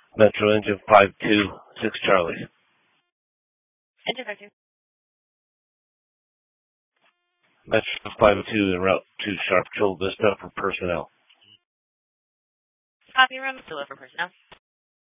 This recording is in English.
Metro Engine 526 Charlie. Engine 52. Metro 502 en route to Sharp Chula Vista for personnel. Copy room, deliver personnel.